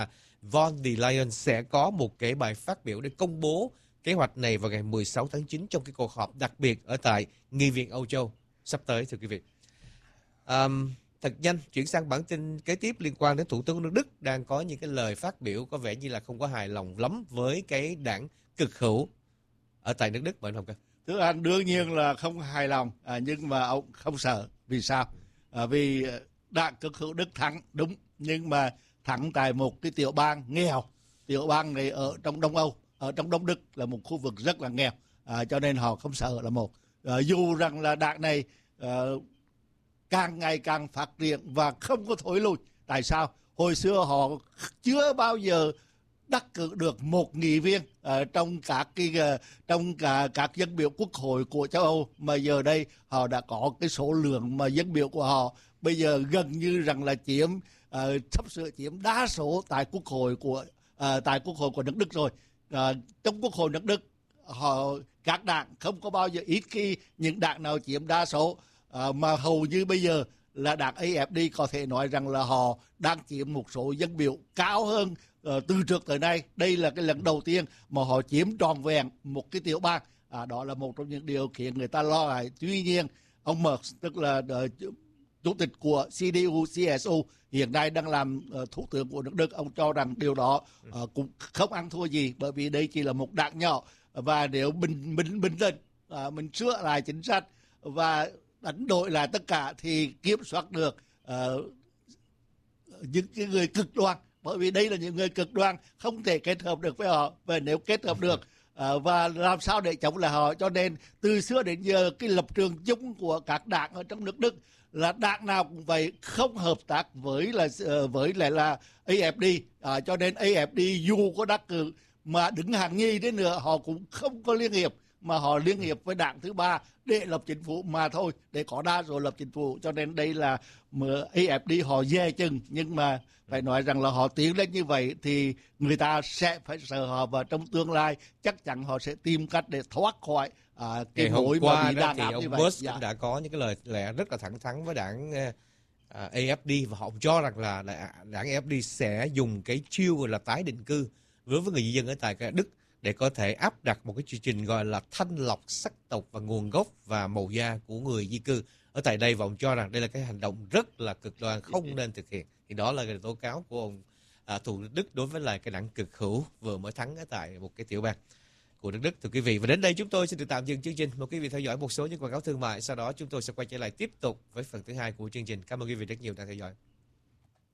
von der Leyen sẽ có một cái bài phát biểu để công bố kế hoạch này vào ngày 16 tháng 9 trong cái cuộc họp đặc biệt ở tại Nghị viện Âu Châu sắp tới, thưa quý vị. Thật nhanh, chuyển sang bản tin kế tiếp liên quan đến Thủ tướng nước Đức đang có những cái lời phát biểu có vẻ như là không có hài lòng lắm với cái đảng cực hữu ở tại nước Đức, bạn Hồng Cơ. Thưa anh, đương nhiên là không hài lòng, nhưng mà ông không sợ. Vì sao? Vì đảng cực hữu Đức thắng, đúng, nhưng mà thắng tại một cái tiểu bang nghèo. Tiểu bang này ở trong Đông Âu, ở trong Đông Đức là một khu vực rất là nghèo, cho nên họ không sợ là một. Dù rằng là đảng này càng ngày càng phát triển và không có thối lui. Tại sao? Hồi xưa họ chưa bao giờ đắc cử được một nghị viên trong các dân biểu quốc hội của châu Âu, mà giờ đây họ đã có cái số lượng mà dân biểu của họ bây giờ gần như rằng là sắp sửa chiếm đa số tại quốc hội của nước Đức rồi. Trong quốc hội nước Đức, các đảng không có bao giờ, ít khi những đảng nào chiếm đa số, mà hầu như bây giờ là đảng AfD có thể nói rằng là họ đang chiếm một số dân biểu cao hơn từ trước tới nay. Đây là cái lần đầu tiên mà họ chiếm trọn vẹn một cái tiểu bang. Đó là một trong những điều khiến người ta lo ngại. Tuy nhiên, ông Merz, tức là chủ tịch của CDU-CSU, hiện nay đang làm thủ tướng của nước Đức, ông cho rằng điều đó cũng không ăn thua gì, bởi vì đây chỉ là một đảng nhỏ, và nếu mình định mình sửa lại chính sách và đánh đổi lại tất cả thì kiểm soát được những cái người cực đoan, bởi vì đây là những người cực đoan không thể kết hợp được với họ, và nếu kết hợp được và làm sao để chống lại họ. Cho nên từ xưa đến giờ cái lập trường chung của các đảng ở trong nước Đức là đảng nào cũng vậy, không hợp tác với lại là AfD. Cho nên AfD dù có đắc cử mà đứng hàng nhì đến nữa, họ cũng không có liên hiệp, mà họ liên hiệp với đảng thứ ba để lập chính phủ mà thôi, để có đa số lập chính phủ. Cho nên đây là AfD họ dè chừng, nhưng mà phải nói rằng là họ tiến lên như vậy thì người ta sẽ phải sợ họ, và trong tương lai chắc chắn họ sẽ tìm cách để thoát khỏi cái mối mà bị đàn áp như vậy. Merz cũng đã có những cái lời lẽ rất là thẳng thắn với đảng AfD, và họ cho rằng là đảng AfD sẽ dùng cái chiêu gọi là tái định cư với người dân ở tại Đức để có thể áp đặt một cái chương trình gọi là thanh lọc sắc tộc và nguồn gốc và màu da của người di cư ở tại đây, và ông cho rằng đây là cái hành động rất là cực đoan, không nên thực hiện. Thì đó là cái tố cáo của ông thủ Đức đối với lại cái đảng cực hữu vừa mới thắng ở tại một cái tiểu bang của nước Đức, thưa quý vị. Và đến đây chúng tôi xin được tạm dừng chương trình. Mời quý vị theo dõi một số những quảng cáo thương mại, sau đó chúng tôi sẽ quay trở lại tiếp tục với phần thứ hai của chương trình. Cảm ơn quý vị rất nhiều đã theo dõi.